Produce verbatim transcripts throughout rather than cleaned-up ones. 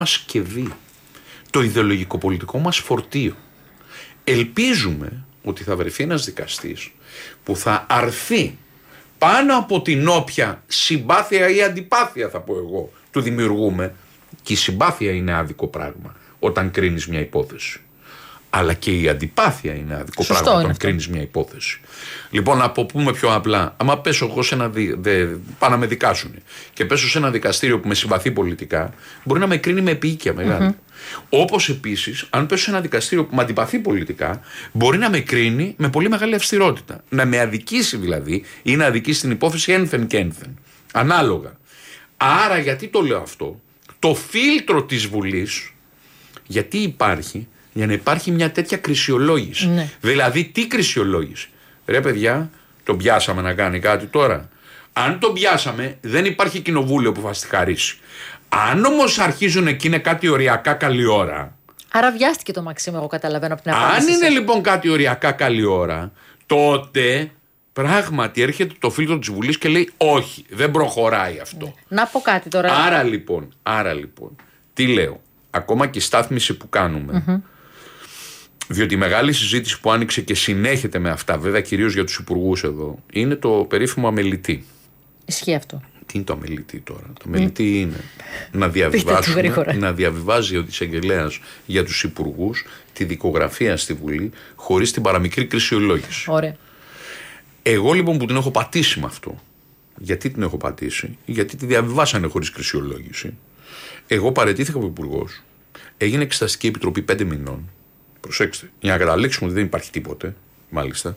σκευή, το ιδεολογικό πολιτικό μας φορτίο. Ελπίζουμε ότι θα βρεθεί ένας δικαστής που θα αρθεί πάνω από την όποια συμπάθεια ή αντιπάθεια, θα πω εγώ, του δημιουργούμε. Και η συμπάθεια είναι άδικο πράγμα όταν κρίνεις μια υπόθεση. Αλλά και η αντιπάθεια είναι άδικο Σωστό πράγμα όταν κρίνεις μια υπόθεση. Λοιπόν, να πω πούμε πιο απλά, άμα πέσω εγώ σε ένα. Δι... Δε... πάνε να με δικάσουν και πέσω σε ένα δικαστήριο που με συμπαθεί πολιτικά, μπορεί να με κρίνει με επίοικια μεγάλη. Mm-hmm. Όπως επίσης, αν πέσω σε ένα δικαστήριο που με αντιπαθεί πολιτικά, μπορεί να με κρίνει με πολύ μεγάλη αυστηρότητα. Να με αδικήσει δηλαδή ή να αδικήσει την υπόθεση ένθεν και ένθεν. Ανάλογα. Άρα, γιατί το λέω αυτό, το φίλτρο της Βουλής, γιατί υπάρχει. Για να υπάρχει μια τέτοια κρισιολόγηση. Ναι. Δηλαδή, τι κρισιολόγηση. Ρε παιδιά, τον πιάσαμε να κάνει κάτι τώρα. Αν τον πιάσαμε, δεν υπάρχει κοινοβούλιο που θα στη χαρίσει. Αν όμως αρχίζουν εκεί είναι κάτι οριακά καλή ώρα. Άρα βιάστηκε το Μαξίμου, εγώ καταλαβαίνω από την απάντηση. Αν είναι λοιπόν κάτι οριακά καλή ώρα, τότε πράγματι έρχεται το φίλτρο της Βουλής και λέει όχι, δεν προχωράει αυτό. Ναι. Να πω κάτι τώρα. Άρα λοιπόν, άρα λοιπόν, τι λέω. Ακόμα και η στάθμιση που κάνουμε. Mm-hmm. Διότι η μεγάλη συζήτηση που άνοιξε και συνέχεται με αυτά, βέβαια κυρίως για τους υπουργούς εδώ, είναι το περίφημο αμελητή. Ισχύει αυτό. Τι είναι το αμελητή τώρα? Το αμελητή mm. είναι να, διαβιβάσουμε, να διαβιβάζει ο εισαγγελέας για τους υπουργούς τη δικογραφία στη Βουλή χωρίς την παραμικρή κρισιολόγηση. Ωραία. Εγώ λοιπόν που την έχω πατήσει με αυτό, γιατί την έχω πατήσει? Γιατί τη διαβιβάσανε χωρίς κρισιολόγηση. Εγώ παραιτήθηκα από υπουργός, έγινε εξεταστική επιτροπή πέντε μηνών. Προσέξτε, για να καταλήξουμε ότι δεν υπάρχει τίποτε, μάλιστα.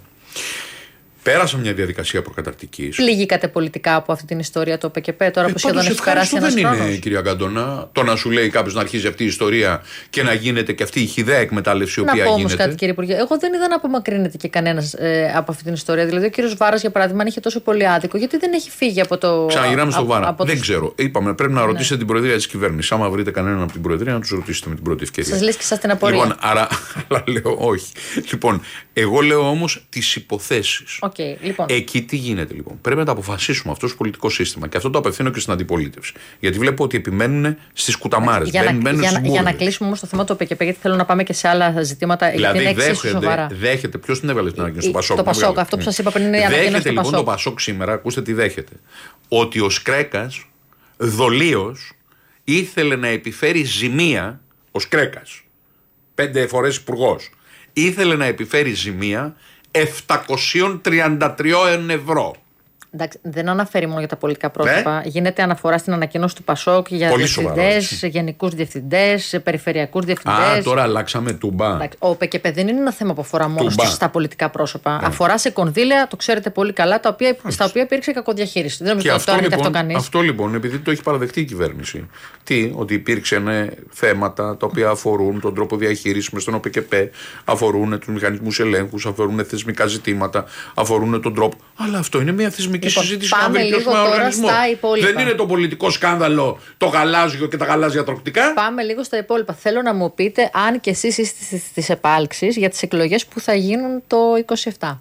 Πέρασα μια διαδικασία προκαταρκτικής. Πληγήκατε πολιτικά από αυτή την ιστορία το ΠΚΠ, τώρα ε, που σχεδόν έχει περάσει ένας χρόνος? Δεν είναι, κυρία Καντόνα, το να σου λέει κάποιος να αρχίζει αυτή η ιστορία και να γίνεται και αυτή η χυδαία εκμετάλλευση η οποία γίνεται. Να πω όμως κάτι, κύριε Υπουργέ. Εγώ δεν είδα να απομακρύνεται και κανένας ε, από αυτή την ιστορία. Δηλαδή, ο κύριος Βάρας, για παράδειγμα, αν είχε τόσο πολύ άδικο, γιατί δεν έχει φύγει από το. Ξαναγυρνάμε στο Βάρα. Από δεν το... ξέρω. Είπαμε, πρέπει να ρωτήσετε ναι. την Προεδρία της κυβέρνησης. Άμα βρείτε κανέναν από την Προεδρία, να τους ρωτήσετε με την πρώτη ευκαιρία. Σας λες και σας την απορία. Λοιπόν, άρα, αλλά λέω όχι. Λοιπόν, εγώ λέω όμως τις υποθέσεις. Okay, λοιπόν. Εκεί τι γίνεται λοιπόν? Πρέπει να τα αποφασίσουμε αυτό στο πολιτικό σύστημα. Και αυτό το απευθύνω και στην αντιπολίτευση. Γιατί βλέπω ότι επιμένουν στις κουταμάρες. Για, να, για, για να κλείσουμε όμως το θέμα του ΠΚΠ, γιατί θέλω να πάμε και σε άλλα ζητήματα. Δηλαδή είναι δέχεται, δέχεται. Ποιος την έβαλε στην ανακοίνωση? Το Πασόκ. Το Πασόκ, αυτό που σας είπα πριν είναι η ανακοίνωση. Δέχεται λοιπόν το Πασόκ σήμερα, ακούστε τι δέχεται. Ότι ο Σκρέκας δολίως ήθελε να επιφέρει ζημία. Ο Σκρέκας, πέντε φορές υπουργός, ήθελε να επιφέρει ζημία επτακόσια τριάντα τρία ευρώ. Εντάξει, δεν αναφέρει μόνο για τα πολιτικά πρόσωπα. Ναι. Γίνεται αναφορά στην ανακοίνωση του Πασόκ για διευθυντές, γενικούς διευθυντές, περιφερειακούς διευθυντές. Α, τώρα αλλάξαμε τούμπα. Εντάξει, ο ΠΚΠ δεν είναι ένα θέμα που αφορά μόνο στα πολιτικά πρόσωπα. Ναι. Αφορά σε κονδύλια, το ξέρετε πολύ καλά, τα οποία, στα οποία υπήρξε κακοδιαχείριση. Δεν νομίζω ότι το άρνεται αυτό κανείς. Αυτό λοιπόν, επειδή το έχει παραδεχτεί η κυβέρνηση. Τι, ότι υπήρξαν θέματα τα οποία αφορούν τον τρόπο διαχείρισης μες στον ΠΚΠ, αφορούν τους μηχανισμούς ελέγχους, αφορούν θεσμικά ζητήματα, αφορούν τον τρόπο. Αλλά αυτό είναι μια θεσμική. Λοιπόν, συζήτηση να βελτιώσουμε ένα οργανισμό. Δεν είναι το πολιτικό σκάνδαλο, το γαλάζιο και τα γαλάζια τροκτικά. Πάμε λίγο στα υπόλοιπα. Θέλω να μου πείτε αν και εσείς είστε στις επάλξεις για τις εκλογές που θα γίνουν το είκοσι επτά.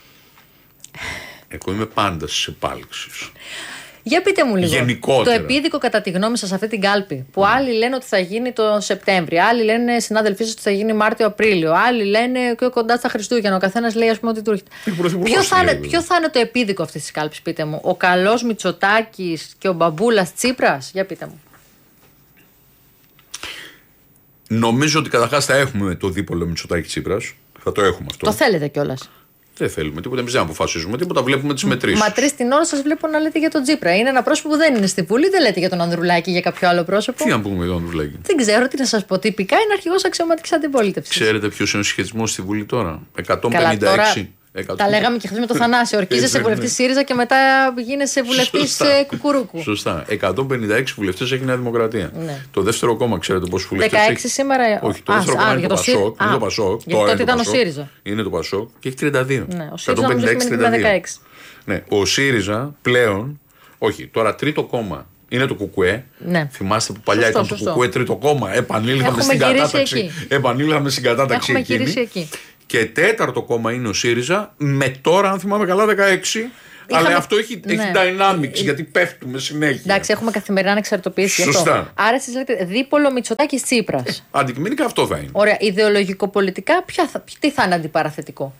Εγώ είμαι πάντα στις επάλξεις. Για πείτε μου λίγο. Γενικότερα. Το επίδικο κατά τη γνώμη σας αυτή την κάλπη. Που mm. άλλοι λένε ότι θα γίνει το Σεπτέμβριο, άλλοι λένε συνάδελφοί σας ότι θα γίνει Μάρτιο-Απρίλιο, άλλοι λένε και κοντά στα Χριστούγεννα. Ο καθένας λέει, ας πούμε, ότι του έρχεται. Ποιο θα, είναι, ποιο θα είναι το επίδικο αυτής της κάλπης, πείτε μου? Ο καλός Μητσοτάκης και ο μπαμπούλας Τσίπρας? Για πείτε μου. Νομίζω ότι καταρχάς θα έχουμε το δίπολο Μητσοτάκη Τσίπρας. Θα το έχουμε αυτό. Το θέλετε κιόλας? Δεν θέλουμε τίποτα, εμείς δεν αποφασίζουμε τίποτα, βλέπουμε τις μετρήσεις. Μα τρεις την ώρα σας βλέπω να λέτε για τον Τσίπρα. Είναι ένα πρόσωπο που δεν είναι στη Βουλή, δεν λέτε για τον Ανδρουλάκη ή για κάποιο άλλο πρόσωπο. Τι να πούμε για τον Ανδρουλάκη? Δεν ξέρω τι να σας πω. Τυπικά είναι αρχηγός αξιωματικής αντιπολίτευσης. Ξέρετε ποιος είναι ο συσχετισμός στη Βουλή τώρα? εκατόν πενήντα έξι. εκατό. Τα λέγαμε και χθες με το Θανάση. Ορκίζεσαι βουλευτής ΣΥΡΙΖΑ και μετά γίνεσαι βουλευτής Κουκουρούκου. Σωστά. εκατόν πενήντα έξι βουλευτές έχει η Νέα Δημοκρατία. Ναι. Το δεύτερο κόμμα, ξέρετε πόσους βουλευτές έχει? δεκαέξι σήμερα. Όχι, το δεύτερο κόμμα είναι το Πασόκ. Είναι το Πασόκ. Τότε ήταν ο ΣΥΡΙΖΑ. Είναι το Πασόκ και έχει τριάντα δύο. Ο ΣΥΡΙΖΑ είναι δεκαέξι. Ναι, ο ΣΥΡΙΖΑ πλέον. Όχι, τώρα τρίτο κόμμα. Είναι το Κουκουέ. Ναι. Θυμάστε που παλιά σωστό, ήταν σωστό. Το Κουκουέ τρίτο κόμμα. Επανήλθαμε στην κατάταξη. Επανήλθαμε στην κατάταξη εκείνη. Και τέταρτο κόμμα είναι ο ΣΥΡΙΖΑ, με τώρα, αν θυμάμαι καλά, δεκαέξι. Είχαμε... Αλλά αυτό έχει, ναι. έχει dynamics, γιατί πέφτουμε συνέχεια. Εντάξει, έχουμε καθημερινά ανεξαρτητοποίηση. Σωστά. Άρα εσείς λέτε δίπολο Μητσοτάκης Τσίπρας. Ε, αντικειμενικά αυτό θα είναι. Ωραία. Ιδεολογικοπολιτικά, θα, τι θα είναι αντιπαραθετικό?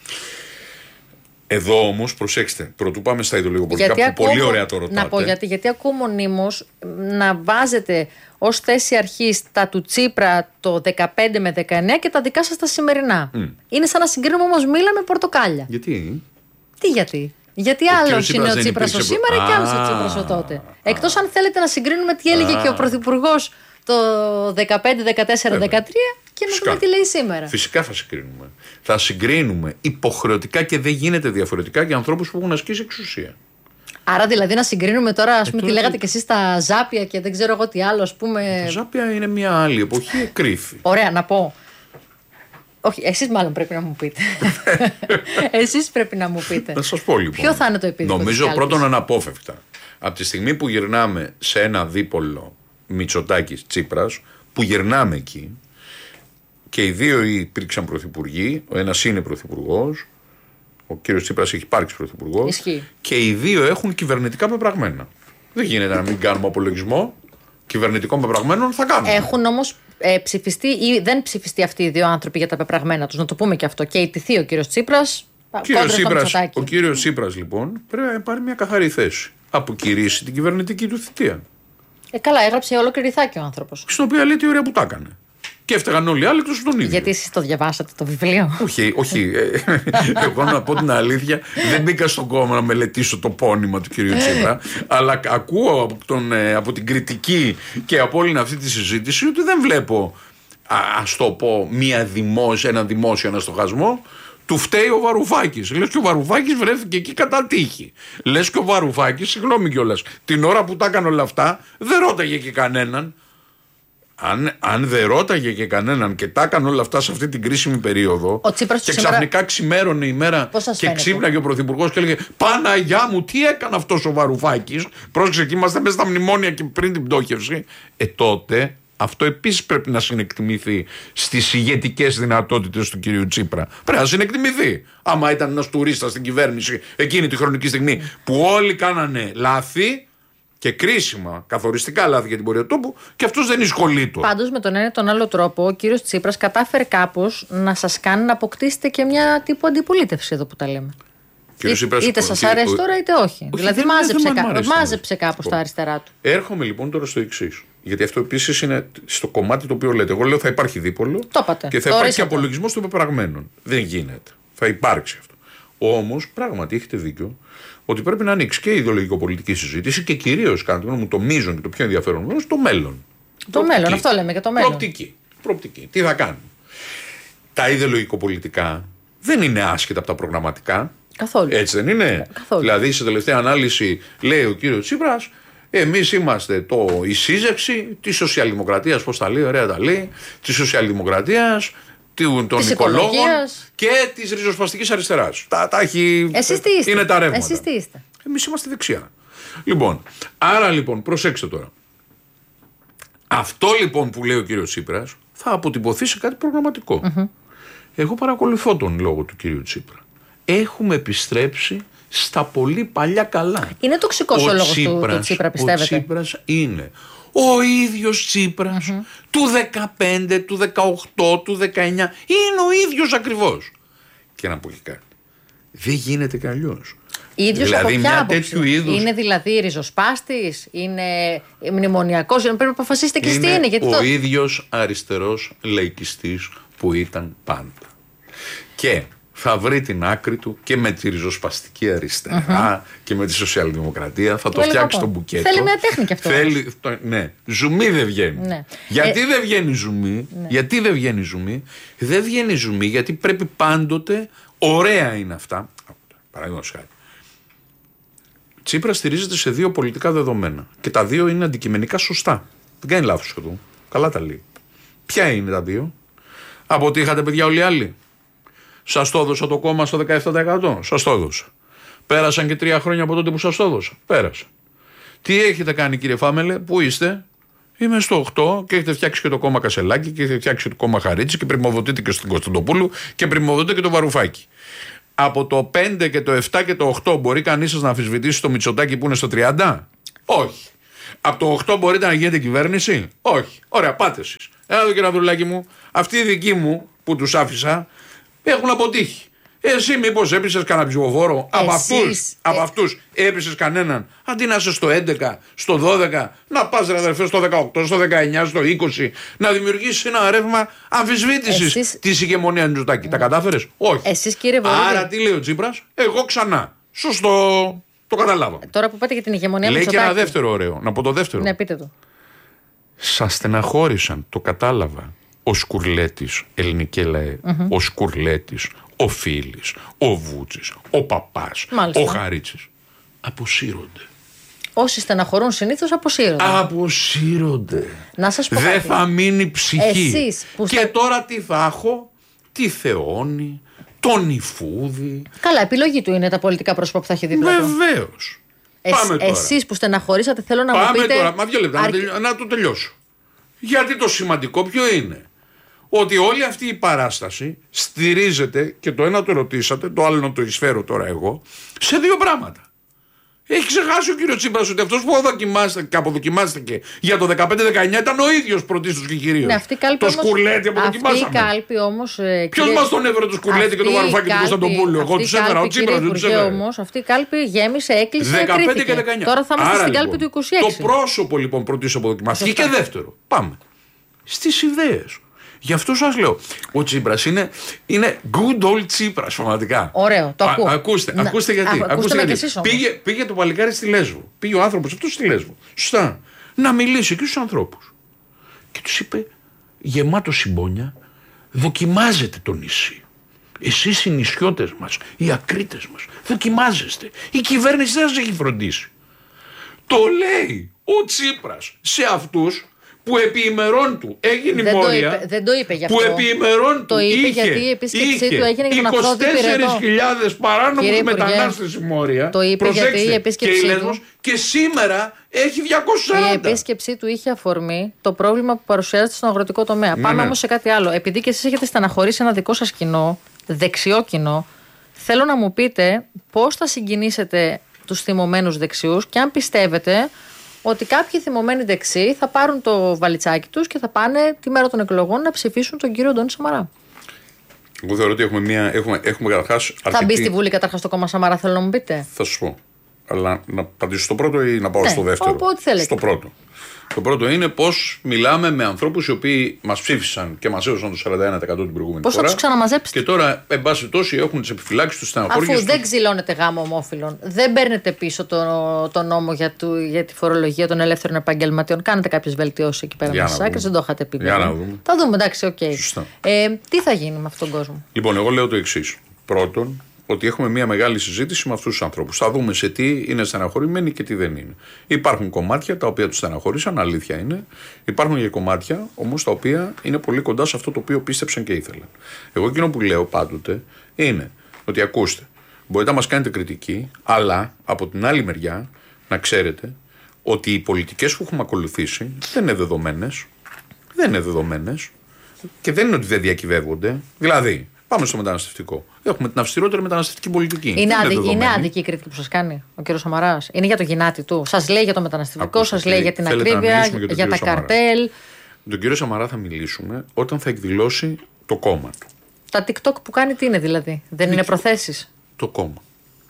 Εδώ όμως, προσέξτε, πρωτού πάμε στα ιδεολογικοπολιτικά, που ακούω, πολύ ωραία το ρωτάτε. Να πω γιατί, γιατί ακούω μονίμως να βάζετε ως θέση αρχής τα του Τσίπρα το δεκαπέντε με δεκαεννέα και τα δικά σας τα σημερινά. Mm. Είναι σαν να συγκρίνουμε όμως μήλα με πορτοκάλια. Γιατί? Τι γιατί? Γιατί άλλος είναι ο Τσίπρας ο σήμερα και άλλος ο Τσίπρας ο τότε. Εκτός αν θέλετε να συγκρίνουμε τι έλεγε και ο Πρωθυπουργός το δεκαπέντε, δεκατέσσερα, δεκατρία και να δούμε τι λέει σήμερα. Φυσικά θα συγκρίνουμε. Θα συγκρίνουμε υποχρεωτικά και δεν γίνεται διαφορετικά για ανθρώπους που έχουν ασκήσει εξουσία. Άρα δηλαδή να συγκρίνουμε τώρα, ας πούμε, ε, τι λέγατε κι εσείς τα ζάπια και δεν ξέρω εγώ τι άλλο, ας πούμε. Τα ζάπια είναι μια άλλη εποχή, κρύφη. Ωραία, να πω. Όχι, εσείς μάλλον πρέπει να μου πείτε. Εσείς πρέπει να μου πείτε. Να σας πω λοιπόν. Ποιο θα είναι το επίδικο? Νομίζω πρώτον αναπόφευκτα. Από τη στιγμή που γυρνάμε σε ένα δίπολο Μητσοτάκης Τσίπρας, που γυρνάμε εκεί και οι δύο υπήρξαν πρωθυπουργοί, ο ένας είναι πρωθυπουργός, ο κύριος Τσίπρας έχει υπάρξει πρωθυπουργός, και οι δύο έχουν κυβερνητικά πεπραγμένα. Δεν γίνεται να μην κάνουμε απολογισμό κυβερνητικών πεπραγμένων, θα κάνουμε. Έχουν όμως ε, ψηφιστεί ή δεν ψηφιστεί αυτοί οι δύο άνθρωποι για τα πεπραγμένα τους, να το πούμε και αυτό. Και ιτηθεί ο κύριος Τσίπρας. Κύριος Τσίπρας ο κύριος Τσίπρας λοιπόν πρέπει να πάρει μια καθαρή θέση. Αποκηρύσει την κυβερνητική του θητεία. Ε, καλά, έγραψε ολόκληρη θάκη ο άνθρωπος. Στην οποία λέει τι ωραία που τα έκανε. Και έφταγαν όλοι οι άλλοι εκτός τον ίδιο. Γιατί εσείς το διαβάσατε το βιβλίο? Όχι, όχι. Εγώ να πω την αλήθεια, δεν μπήκα στον κόμμα να μελετήσω το πόνημα του κυρίου Τσίπρα, αλλά ακούω από, τον, από την κριτική και από όλη αυτή τη συζήτηση ότι δεν βλέπω, ας το πω, μια δημόσια, ένα δημόσιο αναστοχασμό. Του φταίει ο Βαρουφάκης. Λες και ο Βαρουφάκης βρέθηκε εκεί κατά τύχη. Λες και ο Βαρουφάκης, συγγνώμη κιόλας, την ώρα που τα έκανε όλα αυτά, δεν ρώταγε και κανέναν. Αν, αν δεν ρώταγε και κανέναν και τα έκανε όλα αυτά σε αυτή την κρίσιμη περίοδο, και ξαφνικά σήμερα... ξημέρωνε η μέρα και ξύπναγε ο Πρωθυπουργός και έλεγε Παναγιά μου, τι έκανε αυτός ο Βαρουφάκης. Πρόσεξε, εκεί είμαστε μέσα στα μνημόνια και πριν την πτώχευση. Ε, τότε αυτό επίσης πρέπει να συνεκτιμηθεί στις ηγετικές δυνατότητες του κυρίου Τσίπρα. Πρέπει να συνεκτιμηθεί. Άμα ήταν ένας τουρίστας στην κυβέρνηση εκείνη τη χρονική στιγμή που όλοι κάνανε λάθη. Και κρίσιμα, καθοριστικά λάθη για την πορεία του τόπου, και αυτός δεν είναι σχολή του. Πάντως, με τον ένα ή τον άλλο τρόπο, ο κύριος Τσίπρας κατάφερε κάπως να σας κάνει να αποκτήσετε και μια τύπου αντιπολίτευση εδώ που τα λέμε. Ή, Τσίπρας, είτε σας αρέσει τώρα είτε όχι. όχι δηλαδή, μάζεψε, κα... μάζεψε κάπως τα αριστερά του. Έρχομαι λοιπόν τώρα στο εξής. Γιατί αυτό επίσης είναι στο κομμάτι το οποίο λέτε. Εγώ λέω θα υπάρχει δίπολο και θα υπάρχει και απολογισμός των πεπραγμένων. Δεν γίνεται. Θα υπάρξει αυτό. Όμως, πράγματι, έχετε δίκιο. Ότι πρέπει να ανοίξει και η ιδεολογικοπολιτική συζήτηση και κυρίως, κατά τη γνώμη μου, το μείζον και το πιο ενδιαφέρον μέλλον, το μέλλον. Το προοπτική. μέλλον, αυτό λέμε και το μέλλον. Προοπτική. Προοπτική. Τι θα κάνουμε. Τα ιδεολογικοπολιτικά δεν είναι άσχετα από τα προγραμματικά. Καθόλου. Έτσι δεν είναι? Καθόλου. Δηλαδή, σε τελευταία ανάλυση, λέει ο κύριος Τσίπρας, εμείς είμαστε το, η σύζευξη της σοσιαλδημοκρατίας, πώς τα λέει, ωραία τα λέει, της σοσιαλδημοκρατίας, των οικολόγων και της ριζοσπαστικής αριστεράς. Τα, τα έχει. Εσείς τι είστε? Είναι τα ρεύματα. Εσείς τι είστε? Εμείς είμαστε δεξιά. Λοιπόν, άρα λοιπόν, προσέξτε τώρα. Αυτό λοιπόν που λέει ο κύριος Τσίπρας θα αποτυπωθεί σε κάτι προγραμματικό. Mm-hmm. Εγώ παρακολουθώ τον λόγο του κύριου Τσίπρα. Έχουμε επιστρέψει στα πολύ παλιά καλά. Είναι τοξικός ο, ο λόγος του, του Τσίπρα, πιστεύετε? Ο Τσίπρας είναι ο ίδιος Τσίπρας mm-hmm. του δεκαπέντε, του δεκαοκτώ, του δεκαεννιά. Είναι ο ίδιος ακριβώς. Και να πω και κάτι. Δεν γίνεται κι αλλιώς. Ίδιος δηλαδή, από ποια άποψη? Είδους... Είναι δηλαδή ριζοσπάστης, είναι μνημονιακός, πρέπει να αποφασίσετε και τι είναι. Γιατί ο το... ίδιος αριστερός λαϊκιστής που ήταν πάντα. Και θα βρει την άκρη του και με τη ριζοσπαστική αριστερά mm-hmm. και με τη σοσιαλδημοκρατία. Θα το φτιάξει το μπουκέτο. Θέλει μια τέχνη κι αυτό. Θέλει, το, ναι, ζουμί δεν βγαίνει. Ναι. Γιατί ε... δεν βγαίνει ζουμί, ναι. γιατί δεν βγαίνει ζουμί, δεν βγαίνει ζουμί γιατί πρέπει πάντοτε, ωραία είναι αυτά. Παραδείγματος χάρη. Τσίπρα στηρίζεται σε δύο πολιτικά δεδομένα. Και τα δύο είναι αντικειμενικά σωστά. Δεν κάνει λάθος εδώ. Καλά τα λέει. Ποια είναι τα δύο? Από ότι είχατε παιδιά όλοι οι άλλοι. Σας το έδωσα το κόμμα στο δεκαεπτά τοις εκατό. Σας το έδωσα. Πέρασαν και τρία χρόνια από τότε που σας το έδωσα. Πέρασα. Τι έχετε κάνει κύριε Φάμελε, πού είστε? Είμαι στο οκτώ και έχετε φτιάξει και το κόμμα Κασελάκη και έχετε φτιάξει και το κόμμα Χαρίτση και πρημοδοτείτε και στον Κωνσταντοπούλου και πρημοδοτείτε και το Βαρουφάκη. από το πέντε και το επτά και το οκτώ μπορεί κανείς σας να αμφισβητήσει το Μητσοτάκη που είναι στο τριάντα? Όχι. Από το οκτώ μπορείτε να γίνετε κυβέρνηση? Όχι. Ωραία, πάτε εσείς. Έλα εδώ, κύριε Ανδρουλάκη μου, αυτοί οι δικοί μου που τους άφησα έχουν αποτύχει. Εσύ μήπως έπεισες κανένα ψηφοφόρο? Από αυτούς, από αυτούς έπεισες κανέναν? Αντί να είσαι στο έντεκα, στο δώδεκα, να πας ρε αδερφέ στο δεκαοκτώ, στο δεκαεννιά, στο είκοσι, να δημιουργήσεις ένα ρεύμα αμφισβήτησης εσείς... της ηγεμονίας Μητσοτάκη. Mm. Τα κατάφερες? Όχι. Εσείς, κύριε Βορύδη. Άρα τι λέει ο Τσίπρας? Εγώ ξανά. Σωστό. Το καταλάβαμε. Τώρα που πάτε για την ηγεμονία λέει Μητσοτάκη. Λέει και ένα δεύτερο ωραίο. Να πω το δεύτερο. Ναι, πείτε το. Σας στεναχώρησαν, το κατάλαβα. Ο Σκουρλέτης, ελληνική λαέ, mm-hmm. ο Σκουρλέτης, ο Φίλης, ο Βούτσης, ο Παπάς, μάλιστα. Ο Χαρίτσης. Αποσύρονται. Όσοι στεναχωρούν συνήθως αποσύρονται. Αποσύρονται. Να σας πω δεν κάτι. θα μείνει ψυχή. Εσείς που και στα... τώρα τι θα έχω? Τη Θεόνη, τον Ιφούδη. Καλά, επιλογή του είναι τα πολιτικά πρόσωπα που θα έχει δίπλα του. Βεβαίως. Ε, Πάμε τώρα. Εσείς που στεναχωρήσατε, θέλω να Πάμε μου πείτε. Πάμε τώρα, μα δύο λεπτά, Αρ... να, να το τελειώσω. Γιατί το σημαντικό ποιο είναι? Ότι όλη αυτή η παράσταση στηρίζεται, και το ένα το ρωτήσατε, το άλλο να το εισφέρω τώρα εγώ, σε δύο πράγματα. Έχει ξεχάσει ο κύριος Τσίπρας ότι αυτός που και αποδοκιμάστηκε για το δεκαπέντε δεκαεννιά ήταν ο ίδιος πρωτίστως και κυρίως. Ναι, αυτή η κάλπη το όμως, σκουρλέτη αποδοκιμάσαμε. Αυτή η κάλπη όμως. Ε, Ποιος κύριε... μας τον έφερε το σκουρλέτη και το Βαρουφάκη του Κωνσταντοπούλου? Εγώ τους έφερα, ο Τσίπρας δεν τους έφερε. Όμως αυτή η κάλπη γέμισε, έκλεισε. δεκαπέντε και δεκαεννιά. Τώρα θα είμαστε Άρα, στην κάλπη λοιπόν, του είκοσι έξι. Το πρόσωπο λοιπόν πρωτίστως αποδοκιμάστηκε. Και δεύτερο, πάμε στις ιδέες. Γι' αυτό σας λέω, ο Τσίπρας είναι, είναι good old Τσίπρας πραγματικά. Ωραίο, το ακούω. Α, ακούστε, να, ακούστε γιατί. Α, ακούστε γιατί. γιατί. Πήγε, πήγε το παλικάρι στη Λέσβο. Πήγε ο άνθρωπος αυτός στη Λέσβο. Σωστά. Να μιλήσει και στους ανθρώπους. Και τους είπε, γεμάτο συμπόνια, δοκιμάζετε το νησί. Εσείς οι νησιώτες μας, οι ακρίτες μας, δοκιμάζεστε. Η κυβέρνηση δεν σας έχει φροντίσει. Το λέει ο Τσίπρας σε αυτούς που επί ημερών του έγινε δεν μόρια. Το είπε, δεν το είπε γι' αυτό. Που επί ημερών το του είπε είχε, γιατί η επίσκεψή του έγινε για να είκοσι τέσσερις χιλιάδες παράνομους μετανάστες η Μόρια. Το είπε Προσέξτε, γιατί η επίσκεψή και, η του. Και σήμερα έχει διακόσιους σαράντα. Η επίσκεψή του είχε αφορμή το πρόβλημα που παρουσιάζεται στον αγροτικό τομέα. Ναι, Πάμε ναι. όμως σε κάτι άλλο. Επειδή και εσείς έχετε στεναχωρήσει ένα δικό σας κοινό, δεξιό κοινό, θέλω να μου πείτε πώς θα συγκινήσετε τους θυμωμένους δεξιούς και αν πιστεύετε ότι κάποιοι θυμωμένοι δεξιοί θα πάρουν το βαλιτσάκι τους και θα πάνε τη μέρα των εκλογών να ψηφίσουν τον κύριο Αντώνη Σαμαρά. Εγώ θεωρώ ότι έχουμε, μια, έχουμε, έχουμε καταρχάς αρκετή... Θα μπει στη Βουλή καταρχάς το κόμμα Σαμαρά, θέλω να μου πείτε. Θα σου πω. Αλλά να απαντήσω στο πρώτο ή να πάω ναι, στο δεύτερο? Ό,τι θέλετε. Στο πρώτο. Το πρώτο είναι πώς μιλάμε με ανθρώπους οι οποίοι μας ψήφισαν και μας έδωσαν το σαράντα ένα τοις εκατό την προηγούμενη πώς φορά. Πώς θα τους ξαναμαζέψετε? Και τώρα, εν πάση περιπτώσει, έχουν τις επιφυλάξεις τους, στεναχώριες. Αφού δεν ξυλώνετε γάμο ομόφυλων, δεν παίρνετε πίσω το, το νόμο για, του, για τη φορολογία των ελεύθερων επαγγελματιών, κάνετε κάποιες βελτιώσεις εκεί πέρα στις άκρες, δεν το είχατε πει. Για να δούμε. Θα δούμε, εντάξει, οκ. Okay. Ε, τι θα γίνει με αυτόν τον κόσμο? Λοιπόν, εγώ λέω το εξής. Πρώτον, ότι έχουμε μια μεγάλη συζήτηση με αυτούς τους ανθρώπους. Θα δούμε σε τι είναι στεναχωρημένοι και τι δεν είναι. Υπάρχουν κομμάτια τα οποία τους στεναχωρήσαν, αλήθεια είναι. Υπάρχουν και κομμάτια όμως τα οποία είναι πολύ κοντά σε αυτό το οποίο πίστεψαν και ήθελαν. Εγώ εκείνο που λέω πάντοτε είναι ότι ακούστε, μπορείτε να μας κάνετε κριτική, αλλά από την άλλη μεριά να ξέρετε ότι οι πολιτικές που έχουμε ακολουθήσει δεν είναι δεδομένες. Δεν είναι δεδομένες και δεν είναι ότι δεν διακυβεύονται. Δηλαδή, πάμε στο μεταναστευτικό. Έχουμε την αυστηρότερη μεταναστευτική πολιτική. Είναι, άδικη, είναι άδικη η κριτική που σας κάνει ο κύριος Σαμαράς? Είναι για το γυνάτι του? Σας λέει για το μεταναστευτικό, σας λέει για την ακρίβεια, για, για τα Σαμαρά. καρτέλ? Τον κύριο Σαμαρά θα μιλήσουμε όταν θα εκδηλώσει το κόμμα του. Τα TikTok που κάνει τι είναι δηλαδή? Δεν είναι, είναι προθέσεις? Το κόμμα.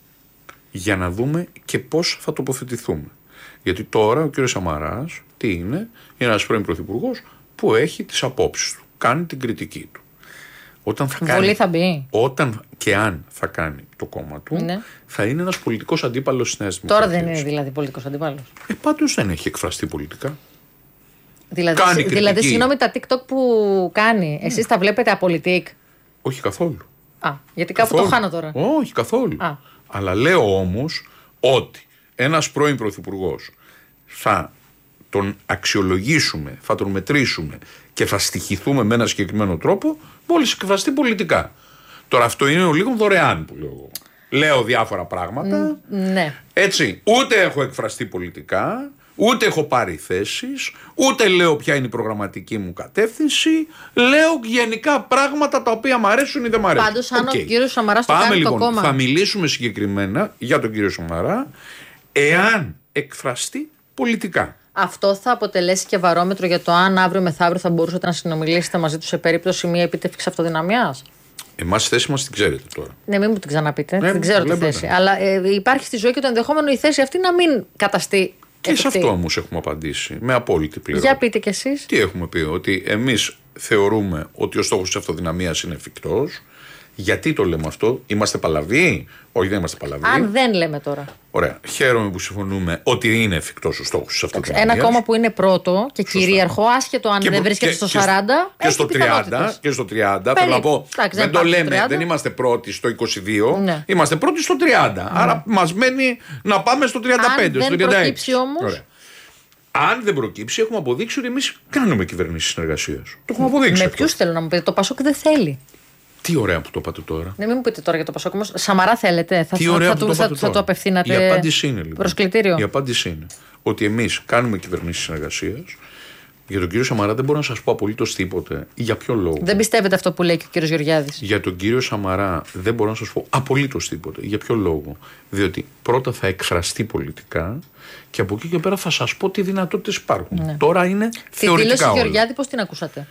Για να δούμε και πώς θα τοποθετηθούμε. Γιατί τώρα ο κύριος Σαμαράς τι είναι? Είναι ένας πρώην πρωθυπουργός που έχει τις απόψεις του. Κάνει την κριτική του. Όταν θα Βουλή κάνει, θα μπει. Όταν και αν θα κάνει το κόμμα του, ναι. θα είναι ένας πολιτικός αντίπαλος της Νέας Δημοκρατίας. Τώρα δεν είναι δηλαδή πολιτικός αντίπαλος? Ε, πάντως δεν έχει εκφραστεί πολιτικά. Δηλαδή, κάνει δηλαδή συγγνώμη, τα TikTok που κάνει, εσείς mm. τα βλέπετε απολυτικ? Όχι καθόλου. Α, γιατί κάπου καθόλου. Το χάνω τώρα. Όχι καθόλου. Α. Αλλά λέω όμως ότι ένας πρώην πρωθυπουργός θα τον αξιολογήσουμε, θα τον μετρήσουμε και θα στοιχηθούμε με ένα συγκεκριμένο τρόπο μόλις εκφραστεί πολιτικά. Τώρα αυτό είναι ο λίγο δωρεάν που λέω εγώ. Λέω διάφορα πράγματα. Mm, ναι. Έτσι, ούτε έχω εκφραστεί πολιτικά, Ούτε έχω πάρει θέσεις, ούτε λέω ποια είναι η προγραμματική μου κατεύθυνση. Λέω γενικά πράγματα τα οποία μου αρέσουν ή δεν μου αρέσουν. Πάντως, αν okay. ο κύριος Σαμαράς το Πάμε, κάνει λοιπόν, το κόμμα. Θα μιλήσουμε συγκεκριμένα για τον κύριο Σαμαρά, εάν εκφραστεί πολιτικά. Αυτό θα αποτελέσει και βαρόμετρο για το αν αύριο μεθαύριο θα μπορούσατε να συνομιλήσετε μαζί του σε περίπτωση μια επίτευξη αυτοδυναμίας. Εμάς τη θέση μας την ξέρετε τώρα. Ναι, μην μου την ξαναπείτε. Ναι, δεν ξέρω τη θέση. Αλλά ε, υπάρχει στη ζωή και το ενδεχόμενο η θέση αυτή να μην καταστεί. Και σε αυτό όμως έχουμε απαντήσει με απόλυτη πληροφορία. Για πείτε κι εσείς. Τι έχουμε πει, ότι εμείς θεωρούμε ότι ο στόχος της αυτοδυναμίας είναι εφικτός. Γιατί το λέμε αυτό, είμαστε παλαβοί? Όχι, δεν είμαστε παλαβοί. Αν δεν λέμε τώρα. Ωραία. Χαίρομαι που συμφωνούμε ότι είναι εφικτός ο στόχος της αυτοδυναμίας. Ένα κόμμα που είναι πρώτο και Σωστά. κυρίαρχο, άσχετο αν και δεν βρίσκεται και, στο σαράντα. Και στο τριάντα. Και στο τριάντα. Θέλω να πω, Τάξη, δεν, δεν το λέμε, τριάντα. Δεν είμαστε πρώτοι στο είκοσι δύο, ναι. Είμαστε πρώτοι στο τριάντα. Ναι. Άρα μας μένει να πάμε στο τριάντα πέντε, αν στο δεν τριάντα έξι. Προκύψει όμως. Αν δεν προκύψει, έχουμε αποδείξει ότι εμείς κάνουμε κυβερνήσεις συνεργασίας. Το έχουμε αποδείξει. Με ποιους θέλω να μου πείτε, το Πασόκ δεν θέλει. Τι ωραία που το είπατε τώρα. Ναι, μην μου πείτε τώρα για το Πασόκ όμως. Σαμαρά θέλετε. Θα, Τι θα, ωραία θα, που το θα, είπατε θα, τώρα. θα το απευθύνατε. Η απάντηση είναι λοιπόν. Προς κλητήριο. Η απάντηση είναι ότι εμείς κάνουμε κυβερνήσεις συνεργασίας. Για τον κύριο Σαμαρά δεν μπορώ να σας πω απολύτως τίποτε. Για ποιο λόγο? Δεν πιστεύετε αυτό που λέει και ο κύριος Γεωργιάδης? Για τον κύριο Σαμαρά δεν μπορώ να σας πω απολύτως τίποτε. Για ποιο λόγο? Διότι πρώτα θα εκφραστεί πολιτικά και από εκεί και πέρα θα σας πω τι δυνατότητες υπάρχουν. Ναι. Τώρα είναι τη θεωρητικά. Τη δήλωση Γεωργιάδη πώς την ακούσατε?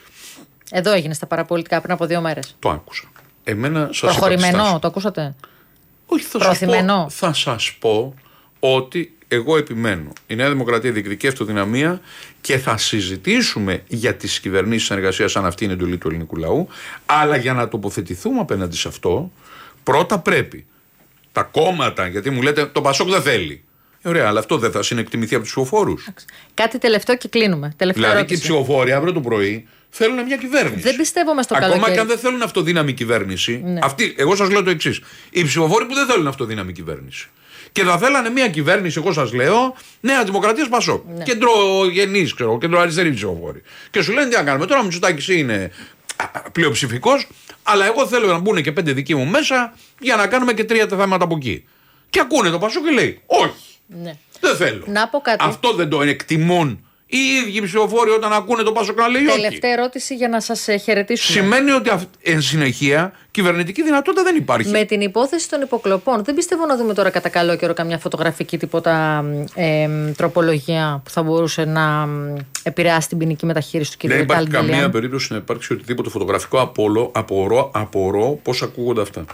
Εδώ έγινε στα παραπολιτικά πριν από δύο μέρες. Το άκουσα. Εμένα σας Προχωρημένο, το ακούσατε? Όχι, θα σας, πω, θα σας πω ότι εγώ επιμένω. Η Νέα Δημοκρατία διεκδικεί αυτοδυναμία και θα συζητήσουμε για τις κυβερνήσεις συνεργασίας αν αυτή είναι η εντολή του ελληνικού λαού. Αλλά για να τοποθετηθούμε απέναντι σε αυτό, πρώτα πρέπει τα κόμματα, γιατί μου λέτε το Πασόκ δεν θέλει. Ωραία, αλλά αυτό δεν θα συνεκτιμηθεί από τους ψηφοφόρους? Κάτι τελευταίο και κλείνουμε. Τελευταία δηλαδή ερώτηση. Και οι ψηφοφόροι αύριο το πρωί θέλουν μια κυβέρνηση. Δεν πιστεύω μες στο Ακόμα καλοκαίρι. και αν δεν θέλουν αυτοδύναμη κυβέρνηση. Ναι. Αυτοί, εγώ σας λέω το εξής. Οι ψηφοφόροι που δεν θέλουν αυτοδύναμη κυβέρνηση και θα θέλανε μια κυβέρνηση, εγώ σας λέω, Νέα Δημοκρατία Πασόκ. Ναι. Κεντροgenείς, ξέρω, κεντροαριστεροί ψηφοφόροι. Και σου λένε τι να κάνουμε τώρα, ο Μητσοτάκης είναι πλειοψηφικός, αλλά εγώ θέλω να μπουν και πέντε δικοί μου μέσα για να κάνουμε και τρία τα θέματα από εκεί. Και ακούνε το Πασόκ και λέει, όχι. Ναι. Δεν θέλω. Να πω κάτι. Αυτό δεν το εκτιμούν οι ίδιοι ψηφοφόροι όταν ακούνε το Πασόκ να λέει όχι. Τελευταία ερώτηση για να σας χαιρετήσουμε. Σημαίνει ότι εν συνεχεία κυβερνητική δυνατότητα δεν υπάρχει. Με την υπόθεση των υποκλοπών, δεν πιστεύω να δούμε τώρα κατά καλό καιρό καμιά φωτογραφική τίποτα ε, τροπολογία που θα μπορούσε να επηρεάσει την ποινική μεταχείριση του κ. Δεν υπάρχει καμία περίπτωση να υπάρξει οτιδήποτε φωτογραφικό. Απολώ, απορώ, απορώ πώς ακούγονται αυτά.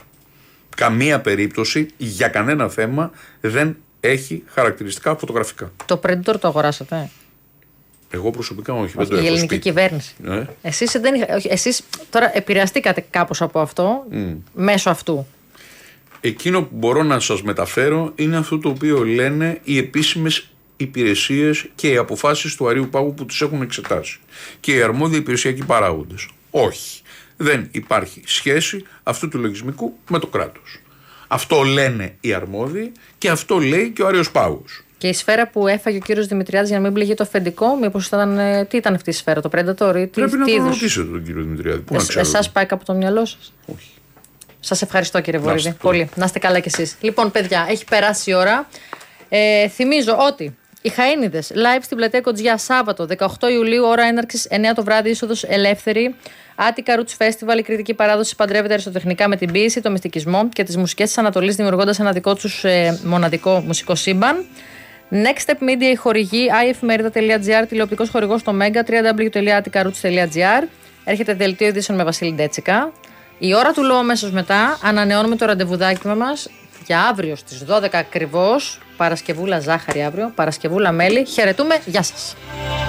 Καμία περίπτωση για κανένα θέμα δεν έχει χαρακτηριστικά φωτογραφικά. Το Predator το αγοράσατε? Εγώ προσωπικά όχι. όχι δεν το η έχω ελληνική σπίτι. Κυβέρνηση. Ναι. Εσείς, δεν, όχι, εσείς τώρα επηρεαστήκατε κάπως από αυτό, mm. μέσω αυτού. Εκείνο που μπορώ να σας μεταφέρω είναι αυτό το οποίο λένε οι επίσημες υπηρεσίες και οι αποφάσεις του Αρείου Πάγου που τις έχουν εξετάσει. Και οι αρμόδιοι υπηρεσιακοί παράγοντες. Όχι. Δεν υπάρχει σχέση αυτού του λογισμικού με το κράτος. Αυτό λένε οι αρμόδιοι και αυτό λέει και ο Άρειος Πάγος. Και η σφαίρα που έφαγε ο κύριος Δημητριάδης για να μην πληγεί το αφεντικό, μήπως ήταν. Τι ήταν αυτή η σφαίρα, το Predator ή τι? Πρέπει να τον ρωτήσετε τον κύριο Δημητριάδη. Πού να ξέρω. Εσάς πάει κάπου το μυαλό σας? Όχι. Σας ευχαριστώ κύριε Βορύδη. Πολύ. Να είστε καλά κι εσείς. Λοιπόν, παιδιά, έχει περάσει η ώρα. Ε, θυμίζω ότι οι Χαΐνιδες live στην πλατεία Κοντζιά Σάββατο δεκαοκτώ Ιουλίου, ώρα έναρξης εννιά το βράδυ, είσοδος ελεύθερη. Attica Roots Festival, η κριτική παράδοση παντρεύεται αριστοτεχνικά με την ποίηση, το μυστικισμό και τις μουσικές της Ανατολής, δημιουργώντας ένα δικό τους ε, μοναδικό μουσικό σύμπαν. Next Step Media, η χορηγή iefmerida.gr, τηλεοπτικός χορηγός στο Mega, double-u double-u double-u τελεία attica roots τελεία gr. Έρχεται δελτίο ειδήσεων με Βασίλη Ντέτσικα. Η ώρα του λόγου αμέσως μετά. Ανανεώνουμε το ραντεβουδάκι μας για αύριο στις δώδεκα ακριβώς. Παρασκευούλα ζάχαρη αύριο, Παρασκευούλα μέλι. Χαιρετούμε, γεια σας.